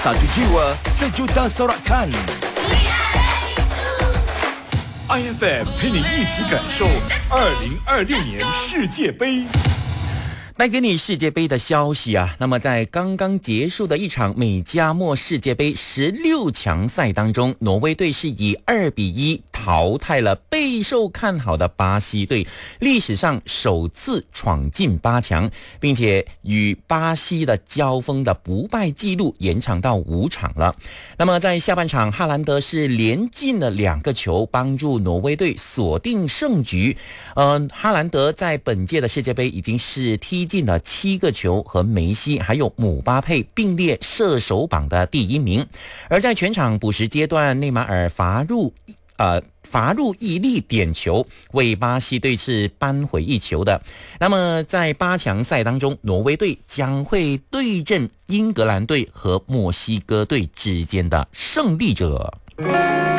Satu jiwa, sejuta sorakan. IFM 陪你一起感受2026年世界杯。 带给你世界杯的消息啊，那么在刚刚结束的一场美加墨世界杯16强赛当中，挪威队是以2-1淘汰了备受看好的巴西队，历史上首次闯进8强，并且与巴西的交锋的不败纪录延长到5场了。那么在下半场，哈兰德是连进了2个球，帮助挪威队锁定胜局。哈兰德在本届的世界杯已经是踢进了7个球，和梅西还有姆巴佩并列射手榜的第1名。而在全场补时阶段，内马尔罚入一粒点球，为巴西队是扳回一球的。那么在8强赛当中，挪威队将会对阵英格兰队和墨西哥队之间的胜利者。